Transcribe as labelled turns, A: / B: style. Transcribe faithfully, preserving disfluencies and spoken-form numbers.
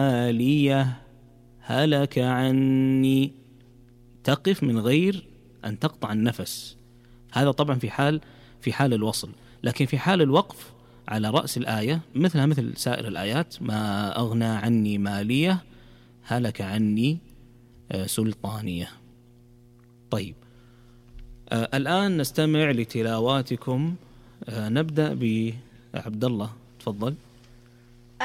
A: مالية هلك عني. تقف من غير أن تقطع النفس. هذا طبعا في حال في حال الوصل، لكن في حال الوقف على رأس الآية مثلها مثل سائر الآيات: ما أغنى عني مالية هلك عني سلطانية. طيب، آه الآن نستمع لتلاواتكم. آه نبدأ بعبد الله، تفضل.